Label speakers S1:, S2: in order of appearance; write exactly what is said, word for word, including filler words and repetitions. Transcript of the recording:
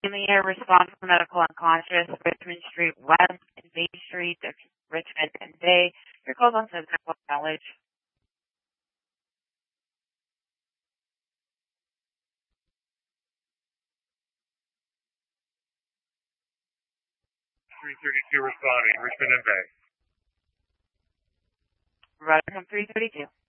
S1: In the air, respond for medical unconscious, Richmond Street West and Bay Street, Richmond and Bay. Your call's on to medical knowledge.
S2: three thirty-two responding, Richmond and Bay.
S1: Right from three thirty-two.